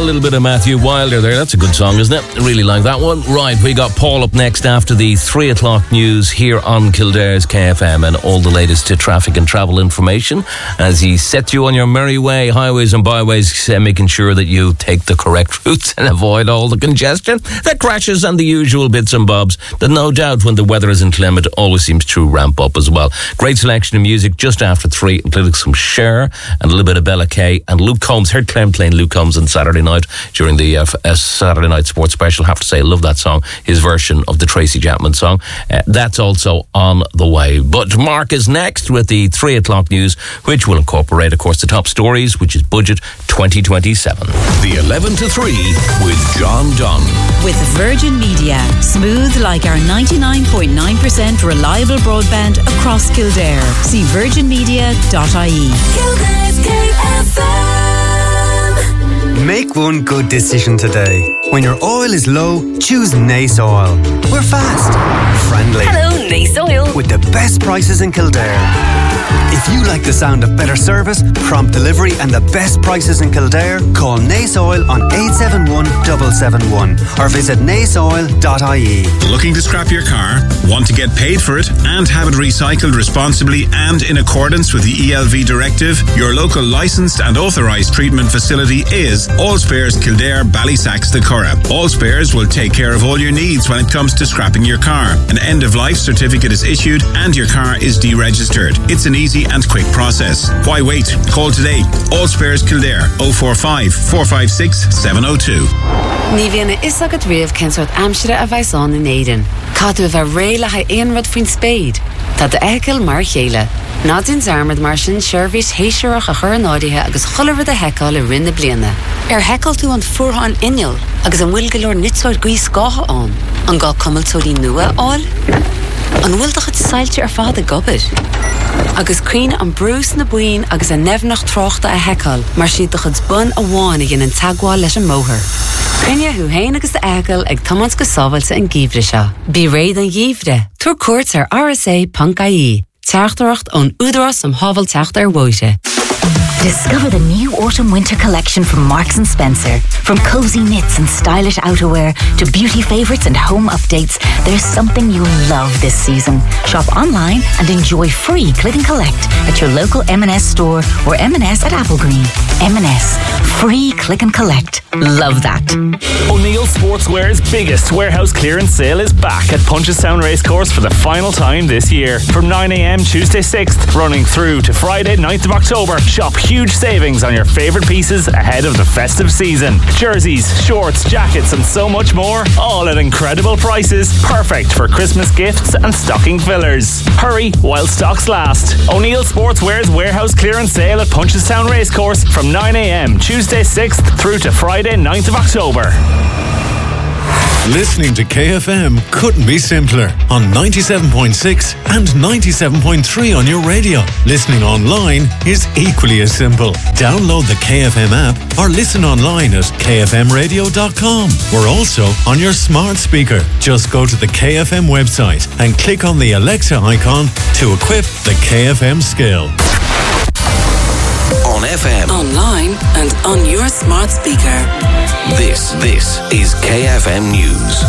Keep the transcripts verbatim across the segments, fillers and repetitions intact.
a little bit of Matthew Wilder there. That's a good song, isn't it? I really like that one. Right, we got Paul up next after the three o'clock news here on Kildare's K F M and all the latest to traffic and travel information as he sets you on your merry way, highways and byways, uh, making sure that you take the correct routes and avoid all the congestion, the crashes and the usual bits and bobs that no doubt when the weather is inclement always seems to ramp up as well. Great selection of music just after three, including some Cher and a little bit of Bella Kay and Luke Combs. Heard Clem playing Luke Combs on Saturday night during the uh, uh, Saturday night sports special. I have to say I love that song, his version of the Tracy Chapman song. Uh, that's also on the way. But Mark is next with the three o'clock news, which will incorporate, of course, the top stories, which is Budget twenty twenty-seven. The eleven to three with John Dunn. With Virgin Media, smooth like our ninety-nine point nine percent reliable broadband across Kildare. See virgin media dot I E. Kildare's K F M. Make one good decision today. When your oil is low, choose Nace Oil. We're fast, friendly. Hello, Nace Oil. With the best prices in Kildare. If you like the sound of better service, prompt delivery and the best prices in Kildare, call Nace Oil on eight seven one, seven seven one or visit nace oil dot I E. Looking to scrap your car? Want to get paid for it and have it recycled responsibly and in accordance with the E L V directive? Your local licensed and authorised treatment facility is All Spares Kildare, Ballysacks, the Curragh. All Spares will take care of all your needs when it comes to scrapping your car. An end-of-life certificate is issued and your car is deregistered. It's an easy and quick process. Why wait? Call today. All Spares Kildare oh four five, four five six, seven oh two. Ní bhíonna is agad riamh cén suirt amsire a bheithán in éidean. Cadú a bheith réile ha éon rud faoin spéid. Tá de eiceil mar chéile. Ná din zarmad mar sin seirbhís héiseach a chur nádaithe agus cholamh a heiceáil i rinne bliana. Ar heiceáil tú an fuórtha an inneal agus an bhfuil go leor nitsáid gaoi scátha an. An gá cumiltóirí nua áil. An bhfuil do chud sailte ar fád a gobir. Agus cuine an brús na buin agus a nefnach tráchta a heiceáil mar siad do chud bun a bháin in an tagháil leis an móthir. Crinne hu héin agus de eiceáil ag tomans go sábhailte an gíomhre seo. Bí réad an gíomhre. Tuair cuairt ar R S A dot I E. Teachtaracht an údarás am hábhal teacht ar bhuaite. Discover the new autumn-winter collection from Marks and Spencer. From cozy knits and stylish outerwear to beauty favourites and home updates, there's something you'll love this season. Shop online and enjoy free click and collect at your local M and S store or M and S at Applegreen. M and S. Free click and collect. Love that. O'Neill Sportswear's biggest warehouse clearance sale is back at Punchestown Racecourse for the final time this year. From nine a.m. Tuesday sixth, running through to Friday ninth of October, shop huge savings on your favourite pieces ahead of the festive season. Jerseys, shorts, jackets and so much more, all at incredible prices, perfect for Christmas gifts and stocking fillers. Hurry while stocks last. O'Neill Sportswear's warehouse clearance sale at Punchestown Racecourse from nine a.m. Tuesday sixth through to Friday ninth of October. Listening to K F M couldn't be simpler on ninety-seven point six and ninety-seven point three on your radio. Listening online is equally as simple. Download the K F M app or listen online at k f m radio dot com. We're also on your smart speaker. Just go to the K F M website and click on the Alexa icon to equip the K F M skill. On F M, online and on your smart speaker. This, this is K F M News.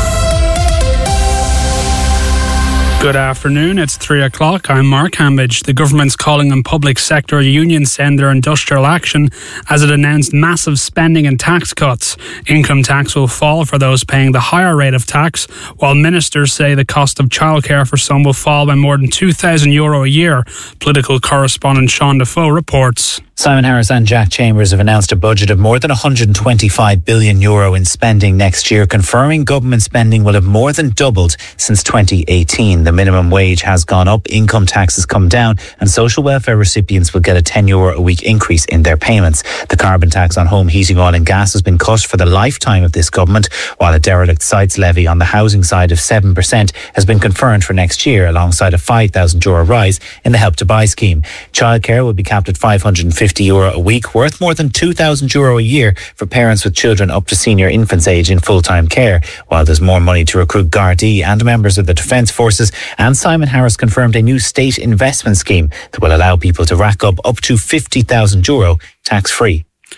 Good afternoon, it's three o'clock. I'm Mark Hambidge. The government's calling on public sector unions to end their industrial action as it announced massive spending and tax cuts. Income tax will fall for those paying the higher rate of tax, while ministers say the cost of childcare for some will fall by more than two thousand euro a year. Political correspondent Sean Defoe reports. Simon Harris and Jack Chambers have announced a budget of more than one hundred twenty-five billion euro in spending next year, confirming government spending will have more than doubled since twenty eighteen. The minimum wage has gone up, income tax has come down, and social welfare recipients will get a ten euro a week increase in their payments. The carbon tax on home heating, oil and gas has been cut for the lifetime of this government, while a derelict sites levy on the housing side of seven percent has been confirmed for next year, alongside a five thousand euro rise in the Help to Buy scheme. Childcare will be capped at five hundred fifty euro a week, worth more than two thousand euro a year for parents with children up to senior infants age in full-time care, while there's more money to recruit Gardaí and members of the Defence Forces. And Simon Harris confirmed a new state investment scheme that will allow people to rack up up to fifty thousand euro tax-free.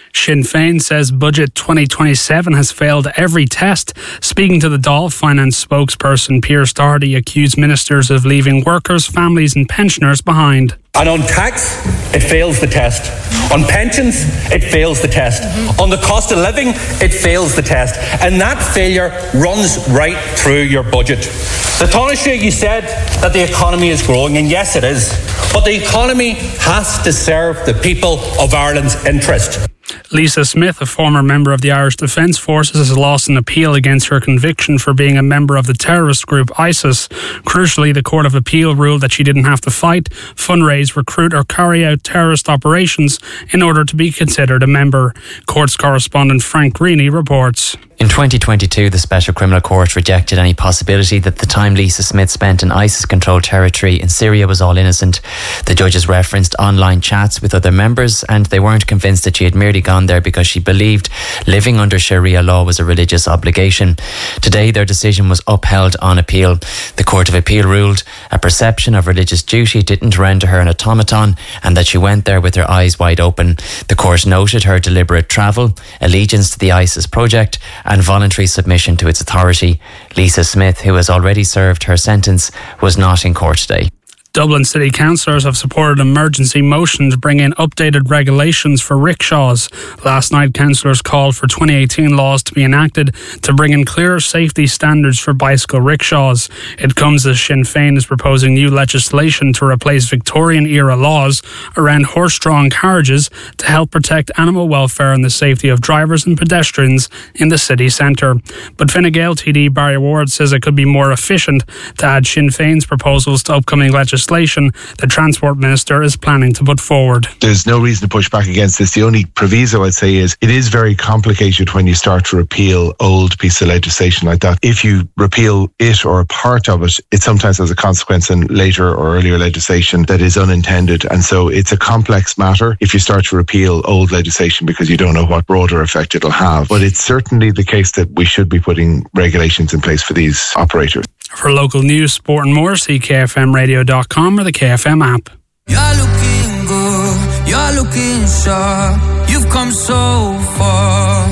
Sinn Féin says Budget twenty twenty-seven has failed every test. Speaking to the Dáil, finance spokesperson Pearse Doherty accused ministers of leaving workers, families and pensioners behind. And on tax, it fails the test. On pensions, it fails the test. Mm-hmm. On the cost of living, it fails the test. And that failure runs right through your budget. The Taoiseach, you said that the economy is growing, and yes, it is. But the economy has to serve the people of Ireland's interest. Lisa Smith, a former member of the Irish Defence Forces, has lost an appeal against her conviction for being a member of the terrorist group ISIS. Crucially, the Court of Appeal ruled that she didn't have to fight, fundraise, recruit or carry out terrorist operations in order to be considered a member. Courts correspondent Frank Greeny reports. In twenty twenty-two, the Special Criminal Court rejected any possibility that the time Lisa Smith spent in ISIS-controlled territory in Syria was all innocent. The judges referenced online chats with other members, and they weren't convinced that she had merely gone there because she believed living under Sharia law was a religious obligation. Today, their decision was upheld on appeal. The Court of Appeal ruled a perception of religious duty didn't render her an automaton, and that she went there with her eyes wide open. The court noted her deliberate travel, allegiance to the ISIS project, and voluntary submission to its authority. Lisa Smith, who has already served her sentence, was not in court today. Dublin City Councillors have supported an emergency motion to bring in updated regulations for rickshaws. Last night, councillors called for twenty eighteen laws to be enacted to bring in clearer safety standards for bicycle rickshaws. It comes as Sinn Féin is proposing new legislation to replace Victorian-era laws around horse-drawn carriages to help protect animal welfare and the safety of drivers and pedestrians in the city centre. But Fine Gael T D Barry Ward says it could be more efficient to add Sinn Féin's proposals to upcoming legislation the Transport Minister is planning to put forward. There's no reason to push back against this. The only proviso I'd say is it is very complicated when you start to repeal old piece of legislation like that. If you repeal it or a part of it, it sometimes has a consequence in later or earlier legislation that is unintended. And so it's a complex matter if you start to repeal old legislation because you don't know what broader effect it'll have. But it's certainly the case that we should be putting regulations in place for these operators. For local news, sport and more, see K F M radio dot com or the K F M app. You're looking good, you're looking sharp, you've come so far.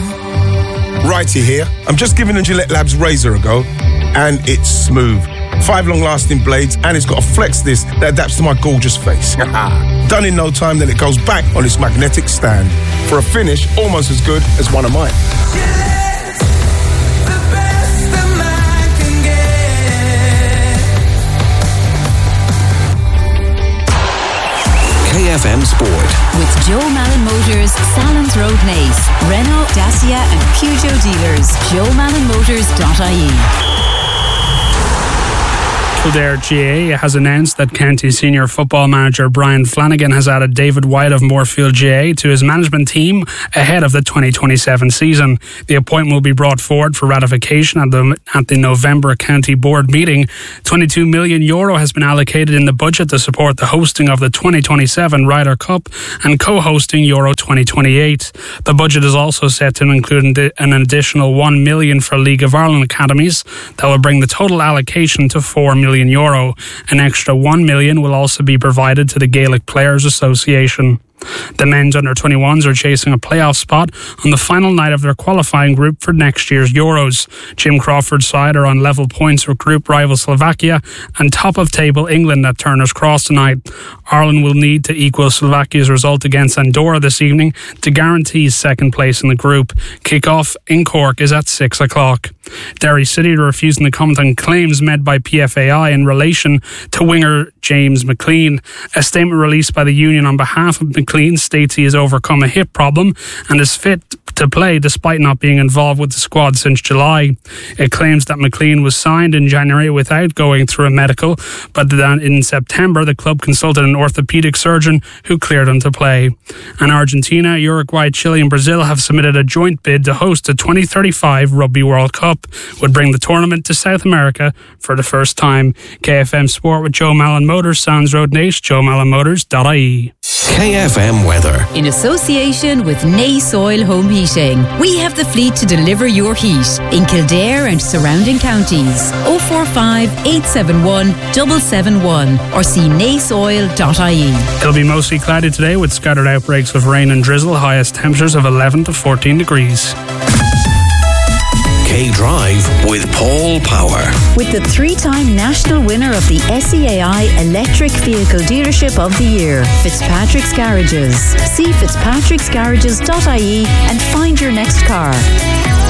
Righty here. I'm just giving the Gillette Labs razor a go, and it's smooth. Five long-lasting blades, and it's got a flex disc that adapts to my gorgeous face. Done in no time, then it goes back on its magnetic stand for a finish almost as good as one of mine. K F M Sport. With Joe Malin Motors, Salons Road Naas, Renault, Dacia and Peugeot dealers. joe malin motors dot I E. Kildare G A A has announced that County Senior Football Manager Brian Flanagan has added David White of Moorfield G A A to his management team ahead of the twenty twenty-seven season. The appointment will be brought forward for ratification at the, at the November County Board meeting. twenty-two million euro has been allocated in the budget to support the hosting of the twenty twenty-seven Ryder Cup and co-hosting Euro twenty twenty-eight. The budget is also set to include an additional one million for League of Ireland academies. That will bring the total allocation to four million euro. An extra one million will also be provided to the Gaelic Players Association. The men's under twenty-ones are chasing a playoff spot on the final night of their qualifying group for next year's Euros. Jim Crawford's side are on level points with group rival Slovakia and top of table England at Turner's Cross tonight. Ireland will need to equal Slovakia's result against Andorra this evening to guarantee second place in the group. Kick-off in Cork is at six o'clock. Derry City are refusing to comment on claims made by P F A I in relation to winger James McLean. A statement released by the union on behalf of McLean states he has overcome a hip problem and is fit to play despite not being involved with the squad since July. It claims that McLean was signed in January without going through a medical, but then in September the club consulted an orthopaedic surgeon who cleared him to play. And Argentina, Uruguay, Chile and Brazil have submitted a joint bid to host the twenty thirty-five Rugby World Cup. Would bring the tournament to South America for the first time. K F M Sport with Joe Malin Motors, Sands Road Naas, joe malin motors dot I E. K F M weather. In association with Naas Oil Home Heating. Heating. We have the fleet to deliver your heat in Kildare and surrounding counties. oh four five, eight seven one, seven seven one or see nace oil dot I E. It'll be mostly cloudy today with scattered outbreaks of rain and drizzle, highest temperatures of eleven to fourteen degrees. K-Drive with Paul Power. With the three-time national winner of the S E A I Electric Vehicle Dealership of the Year, Fitzpatrick's Garages. See fitzpatricks garages dot I E and find your next car.